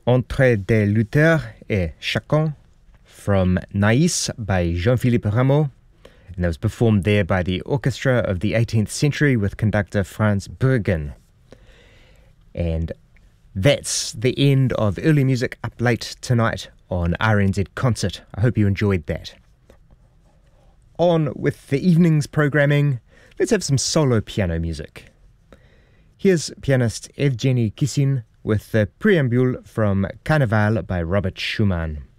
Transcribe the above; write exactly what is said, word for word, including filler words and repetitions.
Entre des lutteurs et chacun from Naïs by Jean-Philippe Rameau, and that was performed there by the Orchestra of the eighteenth Century with conductor Franz Bergen. And that's the end of Early Music Up Late tonight on R N Z Concert. I hope you enjoyed that. On with the evening's programming, let's have some solo piano music. Here's pianist Evgeny Kissin with the preambule from Carnaval by Robert Schumann.